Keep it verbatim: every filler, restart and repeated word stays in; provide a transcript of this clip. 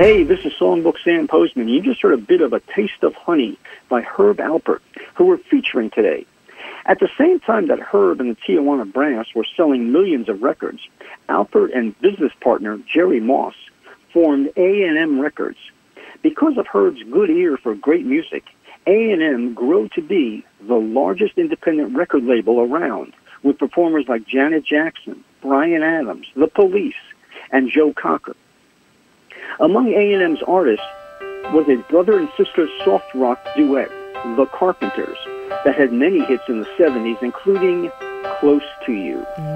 Hey, this is Songbook Sam Postman. You just heard a bit of A Taste of Honey by Herb Alpert, who we're featuring today. At the same time that Herb and the Tijuana Brass were selling millions of records, Alpert and business partner Jerry Moss formed A and M Records. Because of Herb's good ear for great music, A and M grew to be the largest independent record label around, with performers like Janet Jackson, Bryan Adams, The Police, and Joe Cocker. Among A and M's artists was a brother and sister soft rock duet, The Carpenters, that had many hits in the seventies, including Close to You.